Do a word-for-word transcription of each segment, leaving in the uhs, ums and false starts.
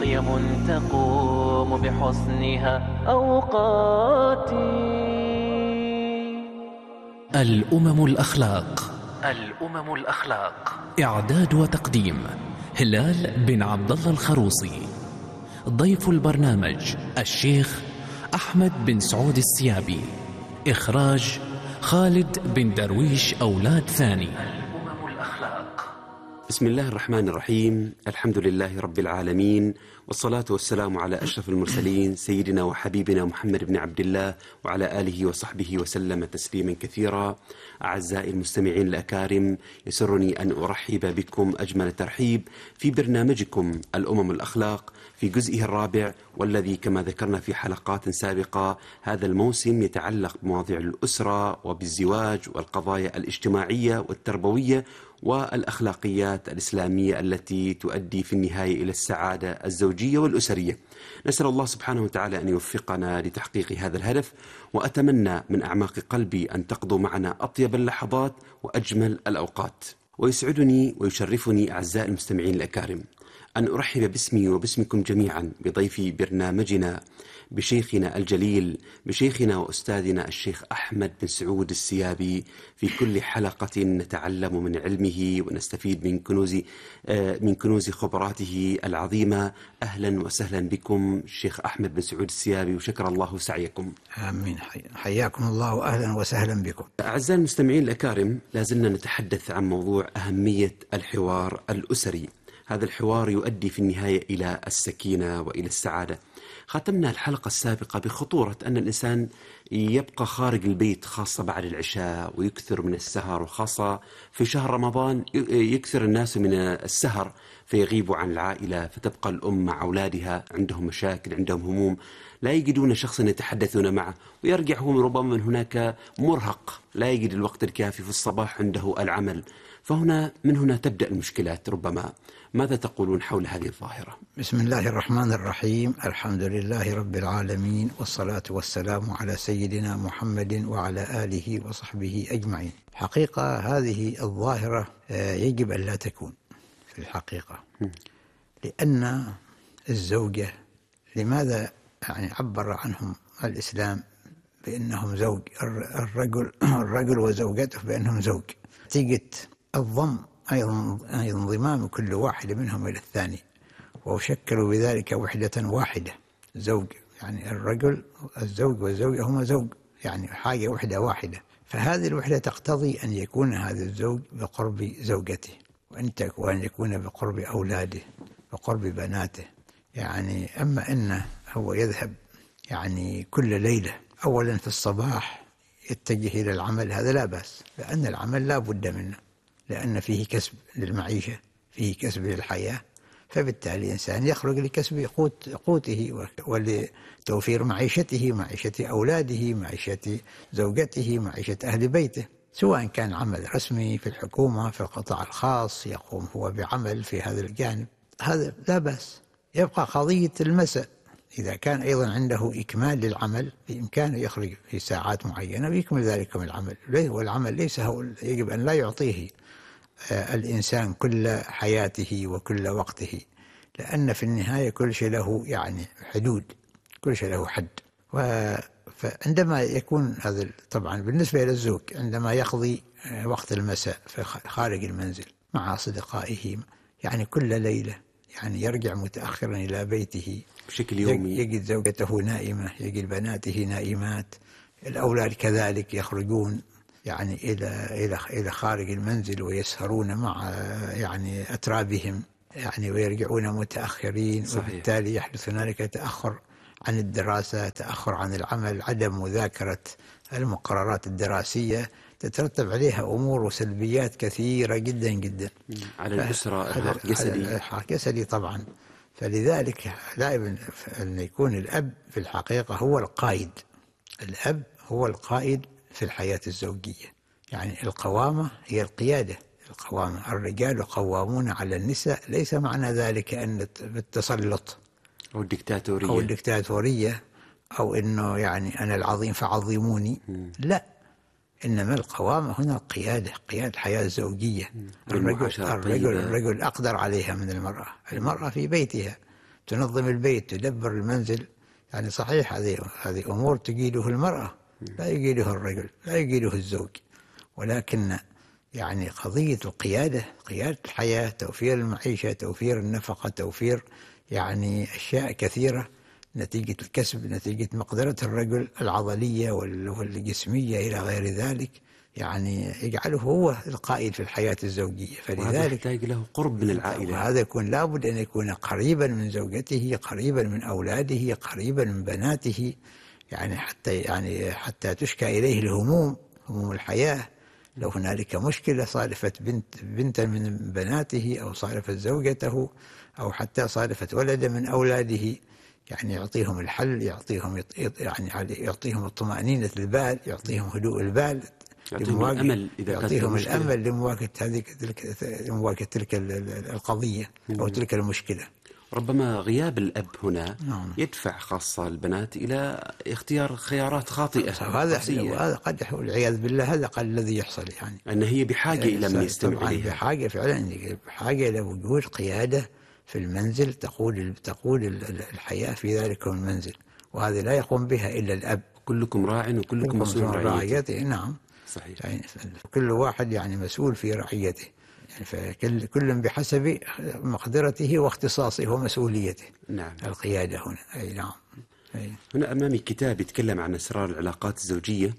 قيم تقوم بحسنها أوقاتي. الأمم الأخلاق. الأمم الأخلاق. إعداد وتقديم هلال بن عبد الله الخروصي. ضيف البرنامج الشيخ أحمد بن سعود السيابي. إخراج خالد بن درويش أولاد ثاني. الأمم الأخلاق. بسم الله الرحمن الرحيم. الحمد لله رب العالمين، والصلاة والسلام على أشرف المرسلين سيدنا وحبيبنا محمد بن عبد الله وعلى آله وصحبه وسلم تسليما كثيرا. أعزائي المستمعين الأكارم، يسرني أن أرحب بكم أجمل ترحيب في برنامجكم الأمم الأخلاق في جزئه الرابع، والذي كما ذكرنا في حلقات سابقة هذا الموسم يتعلق بمواضيع الأسرة وبالزواج والقضايا الاجتماعية والتربوية والأخلاقيات الإسلامية التي تؤدي في النهاية إلى السعادة الزوجية والأسرية. نسأل الله سبحانه وتعالى أن يوفقنا لتحقيق هذا الهدف، وأتمنى من أعماق قلبي أن تقضوا معنا أطيب اللحظات وأجمل الأوقات. ويسعدني ويشرفني أعزائي المستمعين الأكارم أن أرحب باسمي وباسمكم جميعا بضيف برنامجنا، بشيخنا الجليل، بشيخنا وأستاذنا الشيخ أحمد بن سعود السيابي. في كل حلقة نتعلم من علمه ونستفيد من كنوز من كنوز خبراته العظيمة. أهلا وسهلا بكم الشيخ أحمد بن سعود السيابي، وشكر الله سعيكم. آمين. حياكم الله وأهلا وسهلا بكم. أعزائي المستمعين الأكارم، لازلنا نتحدث عن موضوع أهمية الحوار الأسري. هذا الحوار يؤدي في النهاية إلى السكينة وإلى السعادة. ختمنا الحلقة السابقة بخطورة أن الإنسان يبقى خارج البيت، خاصة بعد العشاء، ويكثر من السهر، وخاصة في شهر رمضان يكثر الناس من السهر فيغيبوا عن العائلة، فتبقى الأم مع أولادها عندهم مشاكل، عندهم هموم، لا يجدون شخصا يتحدثون معه، ويرجع هو ربما من هناك مرهق، لا يجد الوقت الكافي في الصباح، عنده العمل. فهنا من هنا تبدأ المشكلات ربما. ماذا تقولون حول هذه الظاهرة؟ بسم الله الرحمن الرحيم. الحمد لله رب العالمين، والصلاة والسلام على سيدنا محمد وعلى آله وصحبه أجمعين. حقيقة هذه الظاهرة يجب أن لا تكون في الحقيقة، لأن الزوجة لماذا يعني عبر عنهم الإسلام بأنهم زوج، الرجل الرجل وزوجته بأنهم زوج، نتيجة الضم أيضا انضمام كل واحد منهم إلى الثاني، وشكلوا بذلك وحدة واحدة، زوج يعني الرجل الزوج والزوجة هما زوج، يعني حاجة وحدة واحدة. فهذه الوحدة تقتضي أن يكون هذا الزوج بقرب زوجته، وأن يكون بقرب أولاده، بقرب بناته. يعني أما أنه هو يذهب يعني كل ليلة أولا في الصباح يتجه إلى العمل، هذا لا بأس، لأن العمل لا بد منه، لأن فيه كسب للمعيشة، فيه كسب للحياة، فبالتالي الإنسان يخرج لكسب قوت قوته ولتوفير معيشته، معيشة أولاده، معيشة زوجته، معيشة أهل بيته، سواء كان عمل رسمي في الحكومة، في القطاع الخاص، يقوم هو بعمل في هذا الجانب، هذا لا بأس. يبقى قضية المساء، إذا كان أيضا عنده إكمال للعمل بإمكانه يخرج في ساعات معينة ويكمل ذلك من العمل، والعمل ليس هو، يجب أن لا يعطيه الإنسان كل حياته وكل وقته، لأن في النهاية كل شيء له يعني حدود، كل شيء له حد. فعندما يكون هذا طبعا بالنسبة إلى الزوج، عندما يقضي وقت المساء في خارج المنزل مع أصدقائه، يعني كل ليلة يعني يرجع متأخرا إلى بيته بشكل يومي، يجد زوجته نائمة، يجد بناته نائمات، الأولاد كذلك يخرجون يعني إلى إلى إلى خارج المنزل ويسهرون مع يعني أترابهم، يعني ويرجعون متأخرين. صحيح. وبالتالي يحدث هنالك تأخر عن الدراسة، تأخر عن العمل، عدم مذاكرة المقررات الدراسية، تترتب عليها أمور وسلبيات كثيرة جدا جدا على الأسرة، إرهاق جسدي، إرهاق جسدي طبعا. فلذلك دائما أن يكون الأب في الحقيقة هو القائد، الأب هو القائد في الحياة الزوجية، يعني القوامة هي القيادة، القوامة. الرجال قوامون على النساء، ليس معنى ذلك أن بالتسلط أو الدكتاتورية أو الدكتاتورية أو أنه يعني أنا العظيم فعظموني، لا، إنما القوامة هنا القيادة، قيادة الحياة الزوجية. الرجل, الرجل, الرجل أقدر عليها من المرأة، المرأة في بيتها تنظم البيت، تدبر المنزل. يعني صحيح هذه هذه أمور تقيده المرأة، لا يقيده الرجل، لا يقيده الزوج، ولكن يعني قضية القيادة، قيادة الحياة، توفير المعيشة، توفير النفقة، توفير يعني أشياء كثيرة نتيجة الكسب، نتيجة مقدرة الرجل العضلية والجسمية إلى غير ذلك، يعني يجعله هو القائد في الحياة الزوجية. فلذلك يحتاج له قرب من العائلة، وهذا يكون لابد أن يكون قريبا من زوجته، قريبا من أولاده، قريبا من بناته، يعني حتى يعني حتى تشكى إليه الهموم، هموم الحياة. لو هنالك مشكلة صادفت بنت بنتا من بناته، أو صادفت زوجته، أو حتى صادفت ولدا من أولاده، يعني يعطيهم الحل، يعطيهم يعني يعطيهم الطمأنينة البال، يعطيهم هدوء البال، يعطيهم الأمل، إذا يعطيهم الأمل لمواجهة هذه تلك لمواجهة تلك القضية أو تلك المشكلة. ربما غياب الأب هنا نعم. يدفع خاصة البنات إلى اختيار خيارات خاطئة. هذا هذا قد والعياذ بالله هذا قد الذي يحصل، يعني أن هي بحاجة يعني إلى من يستمع إليها، بحاجة فعلا، بحاجة إلى وجود قيادة في المنزل تقود تقود الحياة في ذلك المنزل، وهذا لا يقوم بها إلا الأب. كلكم راع وكلكم مسؤول عن رعيته. نعم صحيح. يعني كل واحد يعني مسؤول في رعيته، يعني فكل كل بحسب مقدرته واختصاصه ومسؤوليته. نعم. القيادة هنا. أي نعم. أي. هنا أمامي كتاب يتكلم عن أسرار العلاقات الزوجية،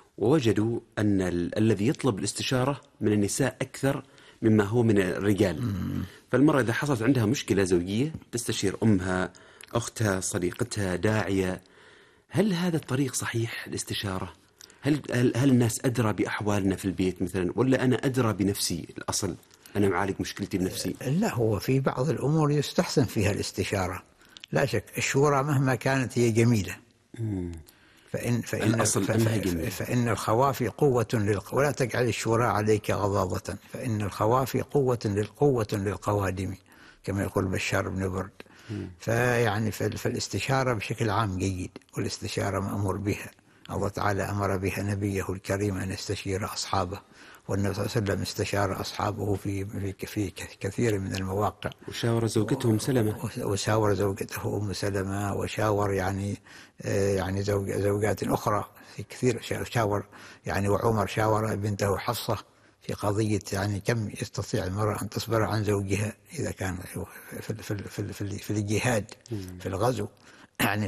ووجدوا أن ال الذي يطلب الاستشارة من النساء أكثر مما هو من الرجال. مم. فالمرأة إذا حصلت عندها مشكلة زوجية تستشير أمها، أختها، صديقتها، داعية. هل هذا الطريق صحيح الاستشارة؟ هل, هل هل الناس أدرى بأحوالنا في البيت مثلا، ولا أنا أدرى بنفسي؟ الأصل أنا معالج مشكلتي بنفسي. لا، هو في بعض الأمور يستحسن فيها الاستشارة، لا شك. الشورى مهما كانت هي جميلة. مم. فإن فإن الأصل فإن, فإن الخوافي قوة للق... ولا تجعل الشورى عليك غضاضة، فإن الخوافي قوة للقوة للقوادم، كما يقول بشار بن برد. مم. فيعني فالاستشارة بشكل عام جيد، والاستشارة مأمور بها. الله تعالى أمر بها نبيه الكريم أن يستشير أصحابه، والنبي صلى الله عليه وسلم استشار أصحابه في في كثير من المواقع. وشاور زوجته أم سلمة، وشاور زوجته أم سلمة، وشاور يعني يعني زوج زوجات أخرى في كثير. شاور يعني وعمر شاور بنته حفصة في قضية يعني كم يستطيع المرأة أن تصبر عن زوجها إذا كان في في في في, في الجهاد في الغزو. يعني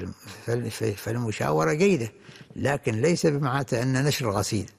فالمشاورة جيدة، لكن ليس بمعنى أن نشر الغسيل.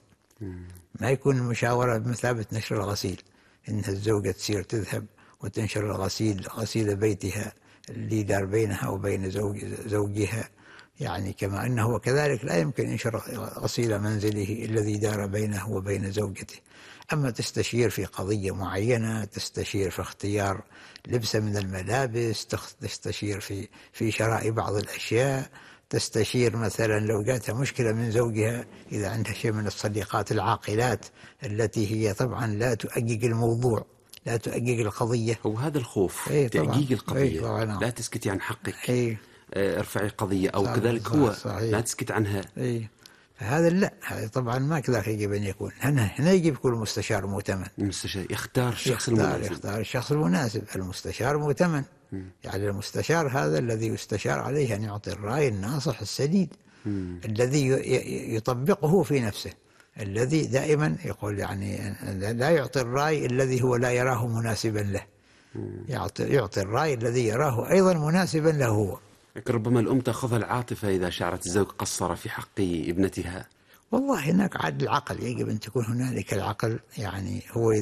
ما يكون المشاورة بمثابة نشر الغسيل، إن الزوجة تصير تذهب وتنشر الغسيل، غسيل بيتها اللي دار بينها وبين زوج زوجها، يعني كما أنه كذلك لا يمكن ينشر غسيل منزله الذي دار بينه وبين زوجته. أما تستشير في قضية معينة، تستشير في اختيار لبسة من الملابس، تستشير في في شراء بعض الأشياء، تستشير مثلا لو جاتها مشكلة من زوجها، إذا عندها شيء من الصديقات العاقلات التي هي طبعا لا تؤجج الموضوع، لا تؤجج القضية. هو هذا الخوف، تأجيج القضية. لا تسكتي عن حقك. أي. ارفعي قضية، أو كذلك هو صحيح. لا تسكت عنها. أي. هذا لا، هذا طبعا ما كذا يجب أن يكون. هنا هنا يجب يكون المستشار مؤتمن. المستشار يختار الشخص يختار المناسب. يختار الشخص المناسب. المستشار مؤتمن. م. يعني المستشار هذا الذي يستشار عليه أن يعطي الرأي الناصح السديد، م. الذي يطبقه في نفسه، الذي دائما يقول يعني لا يعطي الرأي الذي هو لا يراه مناسبا له، يعطي يعطي الرأي الذي يراه أيضا مناسبا له هو. لكن ربما الأم تأخذها العاطفة إذا شعرت الزوج قصر في حق ابنتها. والله هناك عاد العقل، يجب أن تكون هنالك العقل. يعني هو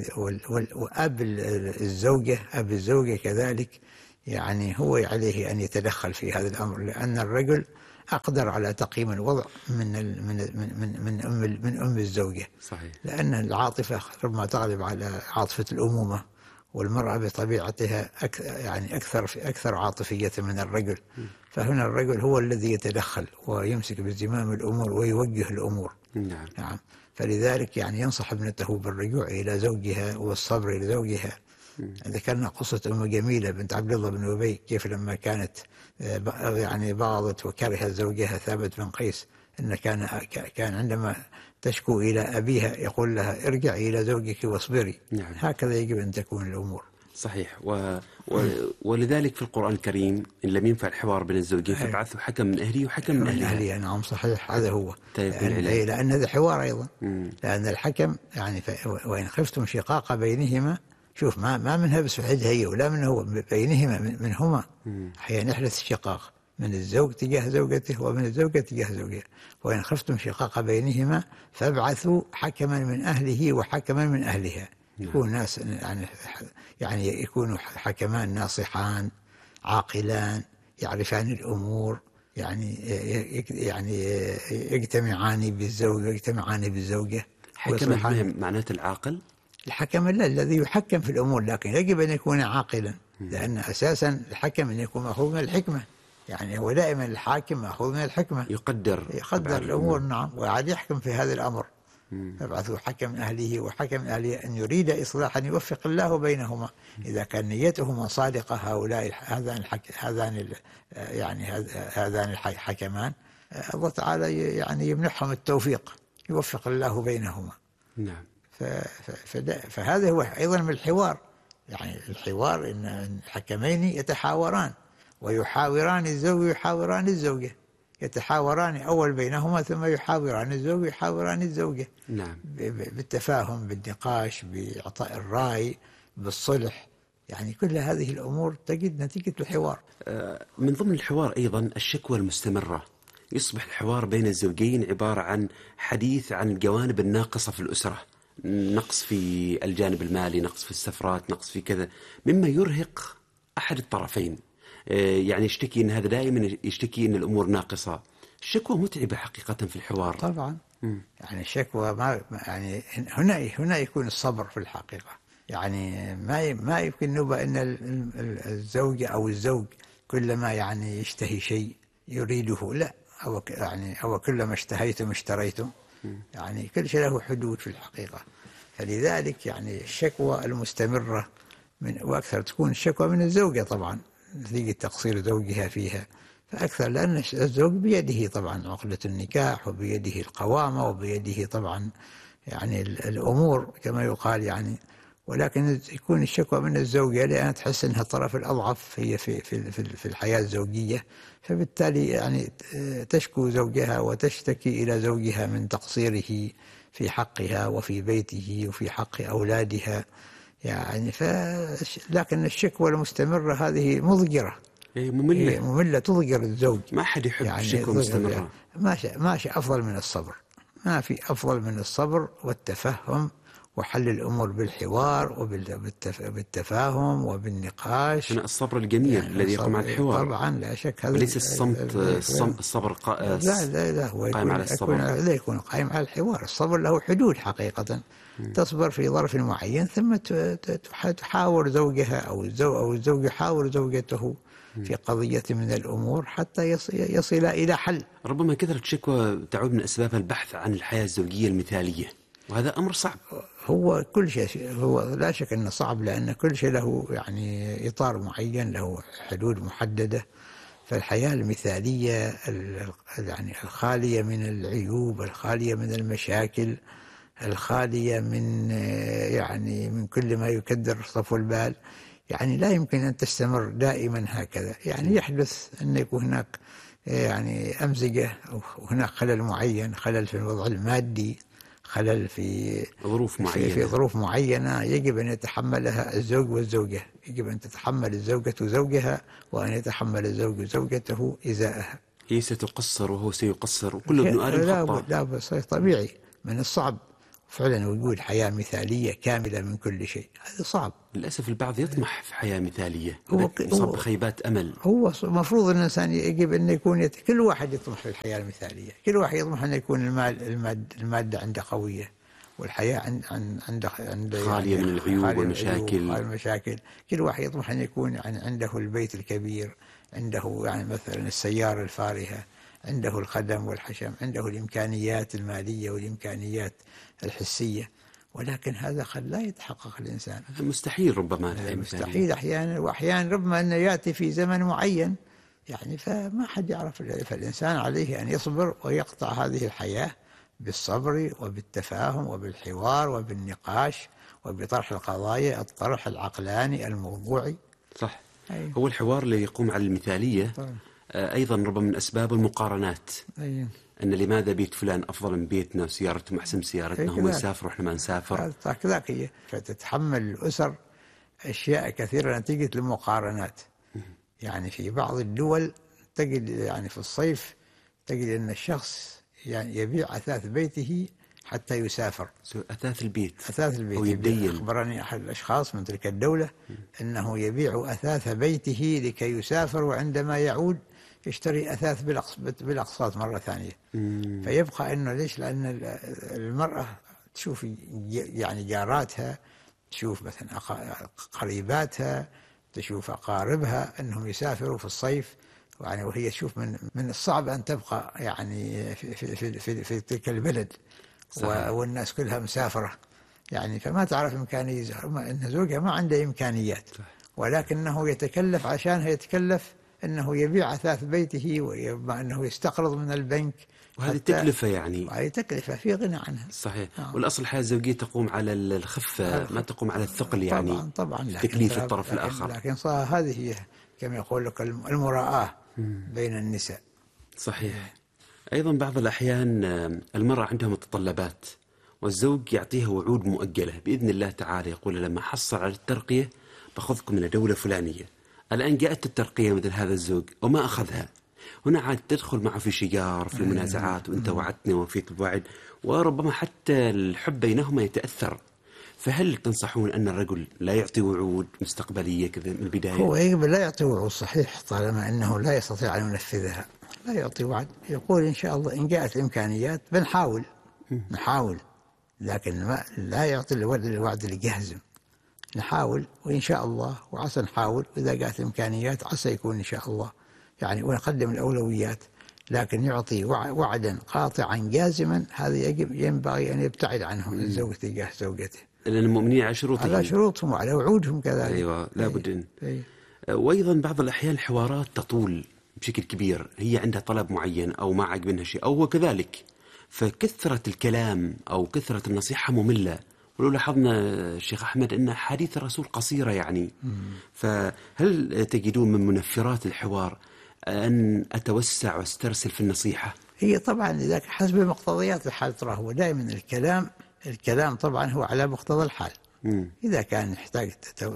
وأب الزوجة أب الزوجة كذلك، يعني هو عليه أن يتدخل في هذا الأمر، لأن الرجل أقدر على تقييم الوضع من من من من أم من أم الزوجة. صحيح. لأن العاطفة ربما تغلب على عاطفة الأمومة، والمرأة بطبيعتها أكثر يعني أكثر في أكثر عاطفية من الرجل. م. فهنا الرجل هو الذي يتدخل ويمسك بزمام الأمور ويوجه الأمور. نعم. نعم. فلذلك يعني ينصح ابنته بالرجوع إلى زوجها والصبر إلى زوجها. ذكرنا قصة أم جميلة بنت عبد الله بن أبي، كيف لما كانت يعني بغضت وكرهت زوجها ثابت بن قيس، إن كان كان عندما تشكو إلى أبيها يقول لها ارجعي إلى زوجك واصبري. نعم. هكذا يجب أن تكون الأمور. صحيح. و... و... ولذلك في القرآن الكريم إن لم ينفع الحوار بين الزوجين فابعثوا حكم من أهله وحكم من أهلها. أهلها نعم صحيح، هذا هو. لأن, لأن هذا حوار أيضا. مم. لأن الحكم يعني ف... وإن خفتم شقاق بينهما، شوف ما ما منها بس هي ولا من هو بينهما من منهما أحيانا يحدث شقاق من الزوج تجاه زوجته ومن الزوجة تجاه زوجها. وإن خفتم شقاق بينهما فابعثوا حكما من أهله وحكما من أهلها. يكون ناس يعني يعني يكونوا حكمان ناصحان عاقلان يعرفان الأمور، يعني يعني يجتمعان بالزوج ويجتمعان بالزوجة. حكم معناته العاقل؟ الحكم لا الذي يحكم في الأمور، لكن يجب أن يكون عاقلا، لأن أساسا الحكم أن يكون مأخوذ من الحكمة. يعني هو دائما الحاكم مأخوذ من الحكمة، يقدر يقدر الأمور. نعم، وعاد يحكم في هذا الأمر. فابعثوا حكم من أهله وحكم من أهله أن يريد إصلاحا يوفق الله بينهما. إذا كان نيتهما صادقة هؤلاء هذان الحك... هذان يعني هذان الحكمان، الله تعالى يعني يمنحهم التوفيق، يوفق الله بينهما. نعم. ف... ف... فهذا هو أيضا من الحوار. يعني الحوار إن الحكمين يتحاوران ويحاوران الزوج ويحاوران الزوجة، يتحاوران أول بينهما ثم يحاوران الزوج ويحاوران الزوجة. نعم. بالتفاهم، بالنقاش، بإعطاء الرأي، بالصلح. يعني كل هذه الأمور تجد نتيجة الحوار. من ضمن الحوار أيضا الشكوى المستمرة. يصبح الحوار بين الزوجين عبارة عن حديث عن الجوانب الناقصة في الأسرة، نقص في الجانب المالي، نقص في السفرات، نقص في كذا، مما يرهق أحد الطرفين. يعني يشتكي ان هذا دائما يشتكي ان الامور ناقصه. الشكوى متعبه حقيقه في الحوار. طبعا. م. يعني الشكوى ما يعني هنا هنا يكون الصبر في الحقيقه. يعني ما ما يمكن نبقى ان الزوجه او الزوج كلما يعني يشتهي شيء يريده، لا، او يعني او كلما اشتهيتم اشتريتم. يعني كل شيء له حدود في الحقيقه. فلذلك يعني الشكوى المستمره من واكثر تكون الشكوى من الزوجه طبعا نتيجة تقصير زوجها فيها فأكثر، لأن الزوج بيده طبعا عقدة النكاح وبيده القوامة وبيده طبعا يعني الأمور كما يقال يعني. ولكن يكون الشكوى من الزوجة لأن تحس أنها الطرف الأضعف هي في في في الحياة الزوجية، فبالتالي يعني تشكو زوجها وتشتكي إلى زوجها من تقصيره في حقها وفي بيته وفي حق أولادها. يعني ف لكن الشكوى المستمرة هذه مضجرة، مملة مملة تضجر الزوج. ما حد يحب يعني الشكوى المستمرة. ماشي ماشي أفضل من الصبر، ما في أفضل من الصبر والتفهم وحل الأمور بالحوار وبالتفاهم وبالنقاش. هنا الصبر الجميل يعني الذي يقوم على الحوار طبعا لا شك، هذا وليس الصمت. الصمت الصبر قا... لا لا لا هو قائم على الصبر. لا يكون قائم على الحوار. الصبر له حدود حقيقة. م. تصبر في ظرف معين ثم تحاور زوجها أو الزوج أو الزوج يحاور زوجته في قضية من الأمور حتى يصل إلى حل. ربما كثرة الشكوى تعود من أسبابها البحث عن الحياة الزوجية المثالية، وهذا أمر صعب. هو كل شيء هو لا شك أنه صعب، لأن كل شيء له يعني إطار معين، له حدود محددة. فالحياة المثالية يعني الخالية من العيوب، الخالية من المشاكل، الخالية من يعني من كل ما يكدر صفو البال، يعني لا يمكن أن تستمر دائما هكذا. يعني يحدث أن يكون هناك يعني أمزجة أو هناك خلل معين، خلل في الوضع المادي، خلل في ظروف معينة في, في ظروف معينة يجب أن يتحملها الزوج والزوجة. يجب أن تتحمل الزوجة زوجها وأن يتحمل الزوج زوجته إزاءها. هي ستقصر وهو سيقصر وكل ابن آدم خطأ. لا بس طبيعي، من الصعب فعلا وجود حياة مثالية كاملة من كل شيء، هذا صعب. للأسف البعض يطمح في حياة مثالية يصاب بخيبات أمل. هو مفروض أن الإنسان يجب أن يكون يت... كل واحد يطمح في الحياة المثالية، كل واحد يطمح أن يكون المال الماد... المادة عنده قوية والحياة عند عنده عنده خالية يعني من العيوب والمشاكل. المشاكل. كل واحد يطمح أن يكون يعني عنده البيت الكبير، عنده يعني مثلا السيارة الفارهة، عنده الخدم والحشم، عنده الإمكانيات المالية والإمكانيات الحسية. ولكن هذا قد لا يتحقق الإنسان، مستحيل. ربما مستحيل أحيانا، وأحيانا ربما أنه يأتي في زمن معين يعني فما حد يعرف. فالإنسان عليه أن يصبر ويقطع هذه الحياة بالصبر وبالتفاهم وبالحوار وبالنقاش وبطرح القضايا الطرح العقلاني الموضوعي. صح. أيه. هو الحوار اللي يقوم على المثالية. طبعا. أيضا ربما من أسباب المقارنات. أيه. أن لماذا بيت فلان أفضل من بيتنا وسيارتهم أحسن من سيارتنا، هم يسافروا وإحنا ما نسافر. كذاك هي، فتتحمل الأسر أشياء كثيرة نتيجة المقارنات. يعني في بعض الدول تجد يعني في الصيف تجد أن الشخص يعني يبيع أثاث بيته حتى يسافر. أثاث البيت. أثاث البيت. أو يبدين. أخبرني أحد الأشخاص من تلك الدولة أنه يبيع أثاث بيته لكي يسافر، وعندما يعود يشتري أثاث بالأقساط مرة ثانية. مم. فيبقى أنه ليش؟ لأن المرأة تشوف يعني جاراتها، تشوف مثلا قريباتها، تشوف أقاربها أنهم يسافروا في الصيف، يعني وهي تشوف من من الصعب أن تبقى يعني في في في, في, في تلك البلد. صحيح. والناس كلها مسافرة يعني، فما تعرف إمكانية أن زوجها ما عنده إمكانيات. صحيح. ولكنه يتكلف عشانها، يتكلف أنه يبيع أثاث بيته وأنه يستقرض من البنك، وهذه تكلفة يعني، وهذه تكلفة في غنى عنها. صحيح. آه. والأصل الحياة الزوجية تقوم على الخفة، ما تقوم على الثقل يعني. طبعا طبعا. تكليف الطرف لكن الآخر. لكن هذه هي كما يقول لك المراءة بين النساء. صحيح. أيضا بعض الأحيان المرأة عندها متطلبات والزوج يعطيها وعود مؤجلة بإذن الله تعالى، يقول لما حصل على الترقية بأخذكم من دولة فلانية. الآن جاءت الترقية مثل هذا الزوج وما أخذها، هنا عاد تدخل معه في شجار في المنازعات، وأنت وعدتني وفيك الوعد، وربما حتى الحب بينهما يتأثر. فهل تنصحون أن الرجل لا يعطي وعود مستقبلية كذا من البداية؟ هو يقبل لا يعطي وعود صحيح، طالما أنه لا يستطيع أن ينفذها لا يعطي وعد. يقول إن شاء الله إن جاءت الإمكانيات بنحاول نحاول، لكن ما لا يعطي الوعد الوعد الجاهز. نحاول وإن شاء الله، وعسى نحاول، وإذا جاءت الإمكانيات عسى يكون إن شاء الله يعني، ونقدم الأولويات. لكن يعطي وعدا قاطعا جازما هذا يجب ينبغي أن يبتعد عنه الزوج تجاه زوجته، لأن المؤمنين على شروطهم، على شروطهم وعلى وعودهم كذلك. أيوة لابد. أي. وأيضا بعض الأحيان الحوارات تطول بشكل كبير، هي عندها طلب معين أو ما عجبنها شيء أو هو كذلك، فكثرة الكلام أو كثرة النصيحة مملة. ولو لاحظنا الشيخ أحمد أن حديث الرسول قصيرة يعني. مم. فهل تجدون من منفرات الحوار أن أتوسع واسترسل في النصيحة؟ هي طبعا إذا حسب مقتضيات الحال، ترى هو دائما الكلام الكلام طبعا هو على مقتضى الحال. مم. إذا كان يحتاج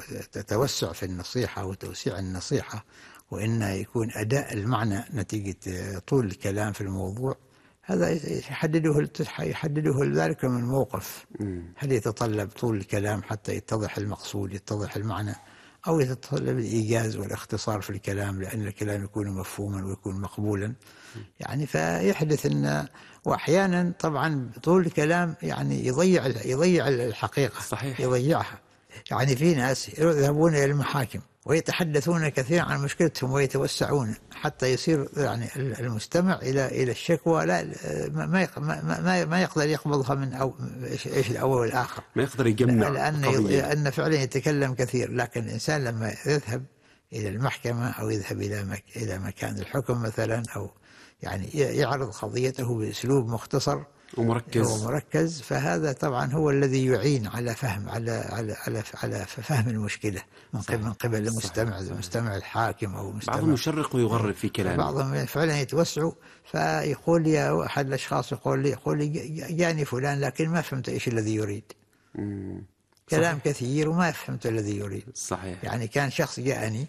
تتوسع في النصيحة وتوسيع النصيحة، وإنه يكون أداء المعنى نتيجة طول الكلام في الموضوع، هذا يحدده يحدده ذلك من موقف. هل يتطلب طول الكلام حتى يتضح المقصود، يتضح المعنى، أو يتطلب الإيجاز والاختصار في الكلام لأن الكلام يكون مفهوما ويكون مقبولا يعني. فيحدث أن وأحيانا طبعا طول الكلام يعني يضيع يضيع الحقيقة. صحيح. يضيعها يعني. في ناس يذهبون إلى المحاكم ويتحدثون كثيرا عن مشكلتهم ويتوسعون حتى يصير يعني المستمع إلى إلى الشكوى لا ما ما ما يقدر يقبضها من أو إيش الأول والآخر، ما يقدر يجمع، لأن لأن فعلا يتكلم كثير. لكن الإنسان لما يذهب إلى المحكمة أو يذهب إلى مك إلى مكان الحكم مثلا، أو يعني يعرض قضيته بأسلوب مختصر ومركز ومركز، فهذا طبعا هو الذي يعين على فهم على على على على فهم المشكلة من قبل من قبل المستمع المستمع الحاكم أو المستمع. بعضهم يشرق ويغرب في كلامه، بعضهم فعلا يتوسعوا. فيقول لي أحد الأشخاص يقول لي يقول لي جاني فلان لكن ما فهمت إيش الذي يريد. مم. كلام صحيح. كثير وما فهمت الذي يريد. صحيح. يعني كان شخص جاءني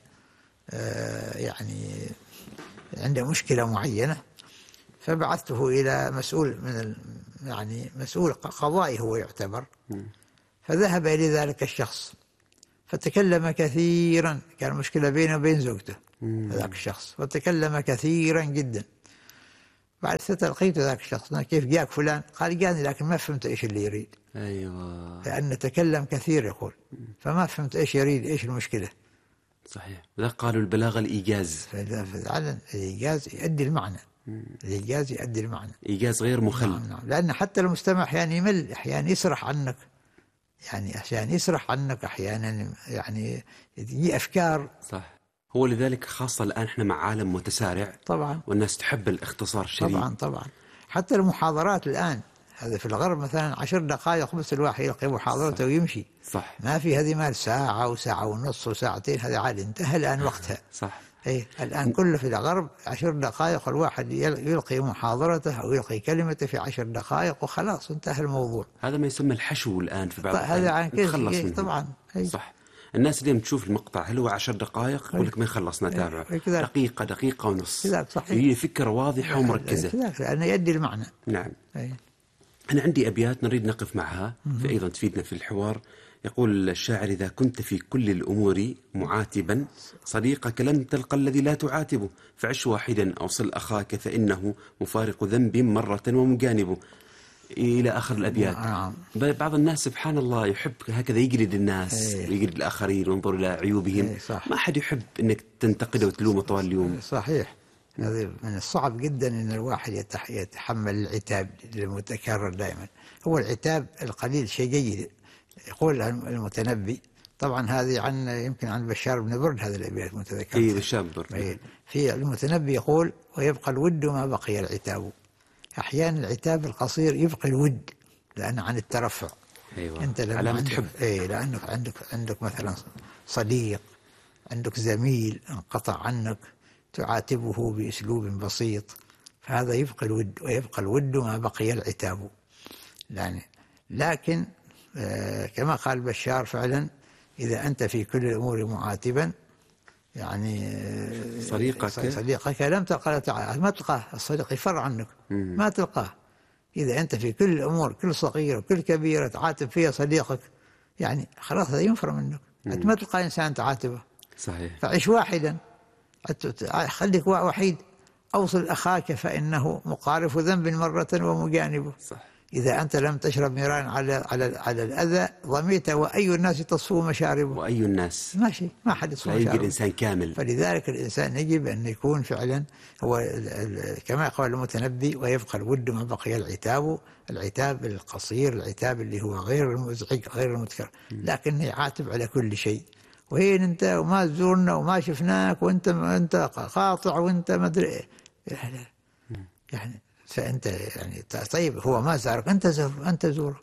آه يعني عنده مشكلة معينة، فبعثته إلى مسؤول من يعني مسؤول قضائي هو يعتبر، فذهب إلى ذلك الشخص فتكلم كثيرا. كان مشكلة بينه وبين زوجته هذاك الشخص، فتكلم كثيرا جدا. بعد ستلقيت ذاك الشخص كيف جاك فلان؟ قال جاني لكن ما فهمت إيش اللي يريد. أيوة. لأن تكلم كثير يقول، فما فهمت إيش يريد، إيش المشكلة. صحيح. وذا قالوا البلاغة الإيجاز. فعلا الإيجاز يؤدي المعنى. الإيجاز يؤدي المعنى. إيجاز غير مخل. نعم نعم. لأن حتى المستمع أحيانا يمل، أحيانا يسرح عنك، يعني أحيانا يسرح عنك، أحيانا يعني يجي أفكار. صح. هو لذلك خاصة الآن إحنا مع عالم متسارع. طبعا. والناس تحب الاختصار الشديد. طبعا طبعا. حتى المحاضرات الآن هذا في الغرب مثلا عشر دقائق بس الواحد يلقي محاضرته ويمشي. صح. ما في هذه مال ساعة وساعة ونص وساعتين، هذا عاد انتهى الآن وقتها. صح. اي الآن كله في الغرب عشر دقائق الواحد يلقي محاضرته أو يلقي كلمته في عشر دقائق وخلاص انتهى الموضوع. هذا ما يسمى الحشو الآن في بعض هذا عن كيف طبعا. أي. صح. الناس اليوم تشوف المقطع هل هو عشر دقائق يقول لك ما خلصنا تابعه، دقيقة دقيقة ونص، هي فكرة واضحة ومركزة كذلك لأنه يؤدي المعنى. نعم. أي. أنا عندي أبيات نريد نقف معها في أيضا تفيدنا في الحوار. يقول الشاعر: إذا كنت في كل الأمور معاتبا صديقك لن تلقى الذي لا تعاتبه، فعش واحدا أو صل أخاك فإنه مفارق ذنب مرة ومجانبه، إلى آخر الأبيات. نعم. بعض الناس سبحان الله يحب هكذا يجلد الناس ويجلد الآخرين وينظر إلى عيوبهم. ما أحد يحب أنك تنتقده وتلومه طوال اليوم. صحيح. هذا من الصعب جدا أن الواحد يتحمل العتاب المتكرر دائما. هو العتاب القليل شيء جيد. يقول المتنبي، طبعا هذه عن يمكن عن بشار بن برد هذا الأبيات متذكر. إيه بشار بن برد. في المتنبي يقول: ويبقى الود ما بقي العتاب. أحيانا العتاب القصير يبقي الود لأنه عن الترفع. أيوة. أنت لما علامة عندك حب. إيه لأنك عندك عندك مثلا صديق، عندك زميل انقطع عنك، تعاتبه بأسلوب بسيط، فهذا يبقى الود، ويبقى الود ما بقي العتاب. يعني لكن آه كما قال بشار فعلا: إذا أنت في كل الأمور معاتبا، يعني آه صديقك صديقك لم تلقى ما تلقاه، الصديق يفر عنك. مم. ما تلقاه. إذا أنت في كل الأمور كل صغيرة وكل كبيرة تعاتب فيها صديقك، يعني خلاص هذا ينفر منك. أنت ما تلقى إنسان تعاتبه. صحيح. فعش واحدا، خليك وحيد. أوصل أخاك فإنه مقارف ذنب مرة ومجانبه. صح. إذا أنت لم تشرب ميران على على على الأذى ضميت، وأي الناس تصفو مشاربه. وأي الناس ماشي، ما حد يصفو مشاربه. لا يوجد إنسان كامل. فلذلك الإنسان يجب أن يكون فعلا هو كما قال المتنبي: ويبقى الود ما بقي العتاب. العتاب القصير، العتاب اللي هو غير المزعج غير المتكرر، لكن يعاتب على كل شيء. وين أنت وما زورنا وما شفناك وأنت أنت قاطع وأنت ما أدري يعني, يعني فأنت يعني طيب هو ما زارك أنت زور أنت زوره.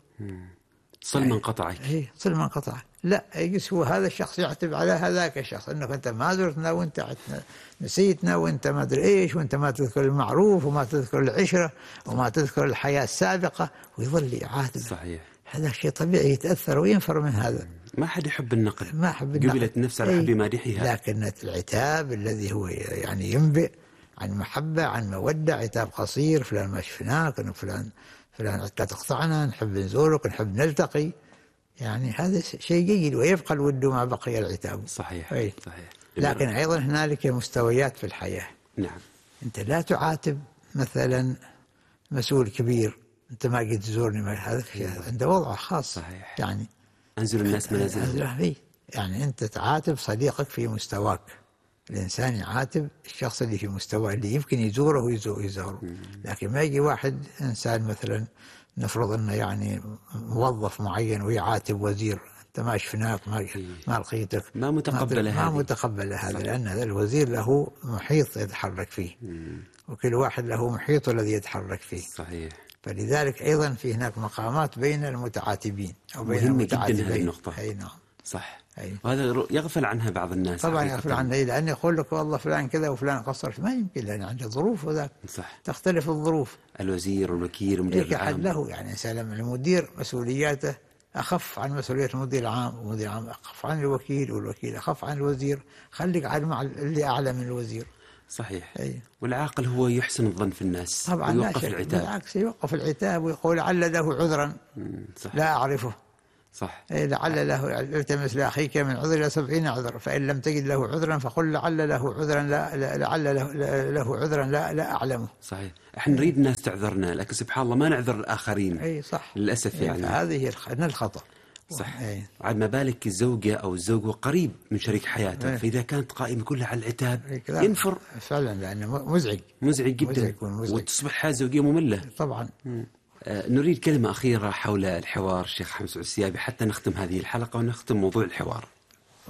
صل من قطعك. إيه صل من قطعك. لا يجلس هو هذا الشخص يعتب على هذاك الشخص أنك أنت ما زرتنا وأنت نسيتنا وأنت ما أدري إيش وأنت ما تذكر المعروف وما تذكر العشرة وما تذكر الحياة السابقة، ويظل يعاتب. صحيح. هذا شيء طبيعي، يتأثر وينفر من هذا. ما حد يحب النقد. ما أحب النقد. قبلت النفس على حب مادحها. لكن العتاب الذي هو يعني ينبئ عن محبة عن مودة، عتاب قصير: فلان ما شفناك، فلان فلان لا تقطعنا، نحب نزورك، نحب نلتقي، يعني هذا شيء جيد. ويبقى الود ما بقي العتاب. صحيح. أي. صحيح. لكن أيضا هنالك مستويات في الحياة. نعم. أنت لا تعاتب مثلا مسؤول كبير: أنت ما قد تزورني، هذا عنده وضع خاص. صحيح. يعني أنزل الناس منازلهم. يعني أنت تعاتب صديقك في مستواك. الإنسان يعاتب الشخص اللي في مستواه اللي يمكن يزوره ويزوره. لكن ما يجي واحد إنسان مثلا نفرض أنه يعني موظف معين ويعاتب وزير: أنت ما شفناك، ما ما لقيتك، ما متقبل هذا. ما متقبل هذا، لأن هذا الوزير له محيط يتحرك فيه. مم. وكل واحد له محيط الذي يتحرك فيه. صحيح. فلذلك أيضا في هناك مقامات بين المتعاتبين أو بين المتعاتبين. جدا هذه النقطة. أي نعم. صح. أي. وهذا يغفل عنها بعض الناس. طبعا يغفل عنها، لأن يقول لك والله فلان كذا وفلان قصر، ما يمكن لأن عنده ظروف وذاك. صح. تختلف الظروف. الوزير والوكيل والمدير العام. حد له يعني سلام. المدير مسؤولياته أخف عن مسؤولية المدير العام، والمدير العام أخف عن الوكيل، والوكيل أخف عن الوزير. خليك على مع اللي أعلى من الوزير. صحيح. أي. والعاقل هو يحسن الظن في الناس. طبعا ويوقف العتاب. بالعكس يوقف العتاب ويقول لعل له عذرا صح. لا أعرفه. صح. لعل له التمس لأخيك من عذر إلى سبعين عذر، فإن لم تجد له عذرا فقل لعل له عذرا لا لعل له, له عذرا لا لا أعلمه. صحيح. احنا نريد الناس تعذرنا، لكن سبحان الله ما نعذر الآخرين. أي صح. للأسف يعني. هذه الخطأ. صح. عاد ما بالك الزوجة أو الزوج قريب من شريك حياته. أي. فإذا كانت قائمة كلها على العتاب ينفر فعلا، لأنه مزعج مزعج جدا. مزعج. وتصبح حياة زوجية مملة. طبعا. م. نريد كلمة أخيرة حول الحوار الشيخ أحمد سعود السيابي حتى نختم هذه الحلقة ونختم موضوع الحوار.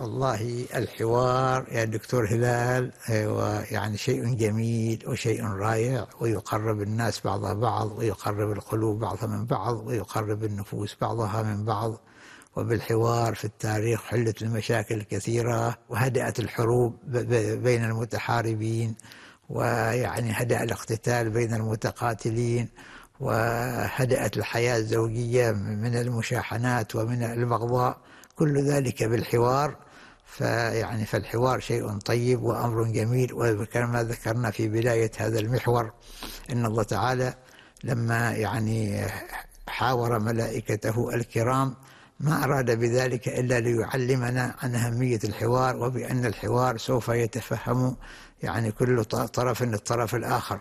والله الحوار يا دكتور هلال هو يعني شيء جميل وشيء رائع، ويقرب الناس بعضها بعض، ويقرب القلوب بعضها من بعض، ويقرب النفوس بعضها من بعض. وبالحوار في التاريخ حلت المشاكل الكثيرة، وهدأت الحروب بين المتحاربين، ويعني هدأ الاقتتال بين المتقاتلين، وهدأت الحياة الزوجية من المشاحنات ومن البغضاء، كل ذلك بالحوار. فيعني فالحوار شيء طيب وأمر جميل. وكما ذكرنا في بداية هذا المحور إن الله تعالى لما يعني حاور ملائكته الكرام ما أراد بذلك إلا ليعلمنا عن أهمية الحوار، وبأن الحوار سوف يتفهم يعني كل طرف الطرف الآخر.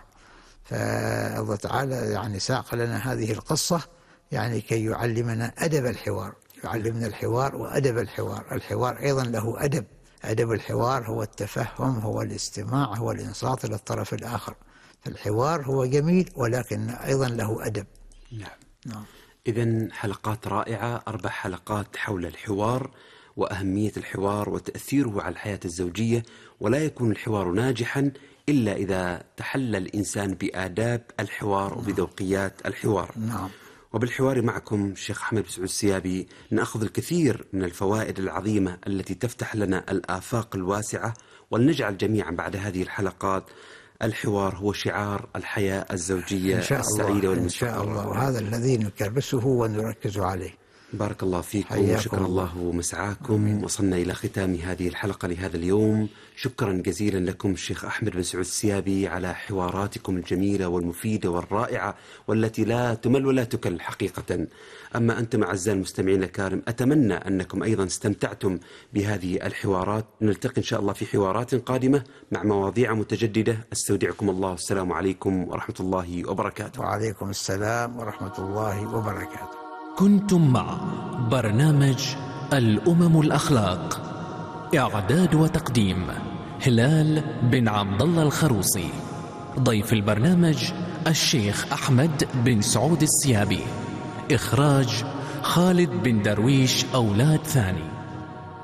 فالله تعالى يعني ساق لنا هذه القصة يعني كي يعلمنا أدب الحوار، يعلمنا الحوار وأدب الحوار. الحوار أيضا له أدب، أدب الحوار هو التفهم، هو الاستماع، هو الإنصات إلى الطرف الآخر. فالحوار هو جميل ولكن أيضا له أدب. نعم. نعم. إذن حلقات رائعة، أربع حلقات حول الحوار وأهمية الحوار وتأثيره على الحياة الزوجية. ولا يكون الحوار ناجحا إلا إذا تحلى الإنسان بآداب الحوار وبذوقيات الحوار. نعم. وبالحوار معكم الشيخ أحمد بن سعود السيابي نأخذ الكثير من الفوائد العظيمة التي تفتح لنا الآفاق الواسعة، ولنجعل جميعا بعد هذه الحلقات الحوار هو شعار الحياة الزوجية السعيدة والمستقرة. إن شاء الله، وهذا الذي نكرسه ونركز عليه. بارك الله فيكم وشكر الله مسعاكم. أمين. وصلنا إلى ختام هذه الحلقة لهذا اليوم. شكرا جزيلا لكم الشيخ أحمد بن سعود السيابي على حواراتكم الجميلة والمفيدة والرائعة، والتي لا تمل ولا تكل حقيقة. أما أنتم أعزائي المستمعين الكرام، أتمنى أنكم أيضا استمتعتم بهذه الحوارات. نلتقي إن شاء الله في حوارات قادمة مع مواضيع متجددة. استودعكم الله، السلام عليكم ورحمة الله وبركاته. وعليكم السلام ورحمة الله وبركاته. كنتم مع برنامج الأمم الأخلاق، إعداد وتقديم هلال بن عبد الله الخروصي. ضيف البرنامج الشيخ أحمد بن سعود السيابي. إخراج خالد بن درويش أولاد ثاني.